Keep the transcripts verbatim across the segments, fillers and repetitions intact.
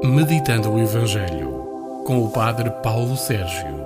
Meditando o Evangelho, com o Padre Paulo Sérgio.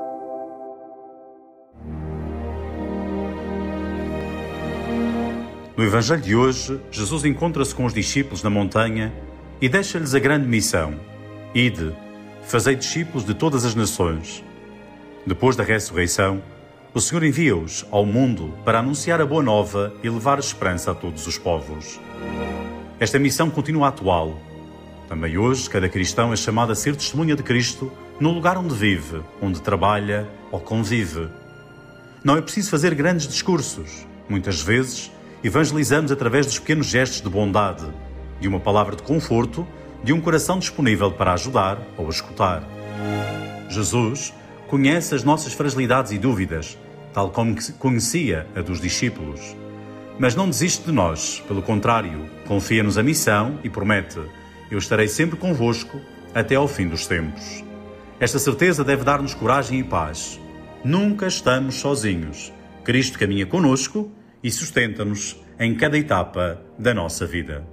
No Evangelho de hoje, Jesus encontra-se com os discípulos na montanha e deixa-lhes a grande missão: Ide, fazei discípulos de todas as nações. Depois da ressurreição, o Senhor envia-os ao mundo para anunciar a boa nova e levar esperança a todos os povos. Esta missão continua atual. Também hoje, cada cristão é chamado a ser testemunha de Cristo no lugar onde vive, onde trabalha ou convive. Não é preciso fazer grandes discursos. Muitas vezes, evangelizamos através dos pequenos gestos de bondade, de uma palavra de conforto, de um coração disponível para ajudar ou escutar. Jesus conhece as nossas fragilidades e dúvidas, tal como conhecia a dos discípulos. Mas não desiste de nós, pelo contrário, confia-nos a missão e promete: eu estarei sempre convosco até ao fim dos tempos. Esta certeza deve dar-nos coragem e paz. Nunca estamos sozinhos. Cristo caminha conosco e sustenta-nos em cada etapa da nossa vida.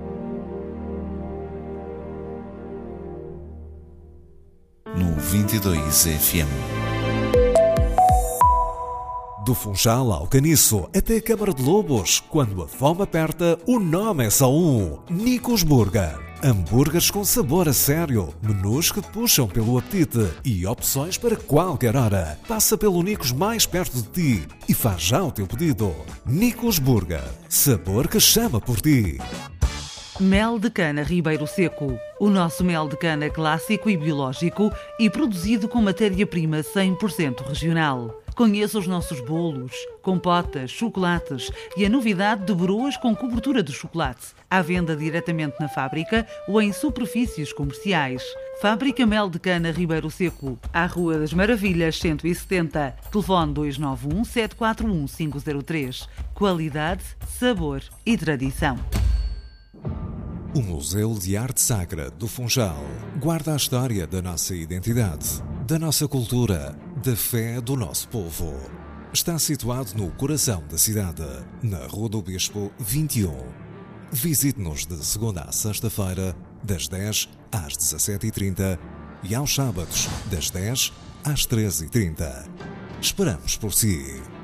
No vinte e dois F M. Do Funchal ao Caniço até a Câmara de Lobos, quando a fome aperta, o nome é só um: Nicos Burger. Hambúrgueres com sabor a sério, menus que te puxam pelo apetite e opções para qualquer hora. Passa pelo Nicos mais perto de ti e faz já o teu pedido. Nicos Burger, sabor que chama por ti. Mel de cana Ribeiro Seco. O nosso mel de cana clássico e biológico e produzido com matéria-prima cem por cento regional. Conheça os nossos bolos, compotas, chocolates e a novidade de broas com cobertura de chocolate. À venda diretamente na fábrica ou em superfícies comerciais. Fábrica Mel de Cana Ribeiro Seco, à Rua das Maravilhas cento e setenta. Telefone dois nove um, sete quatro um, cinco zero três. Qualidade, sabor e tradição. O Museu de Arte Sacra do Funchal guarda a história da nossa identidade, da nossa cultura, da fé do nosso povo. Está situado no coração da cidade, na Rua do Bispo vinte e um. Visite-nos de segunda a sexta-feira, das dez às dezassete e trinta e aos sábados, das dez às treze e trinta. Esperamos por si.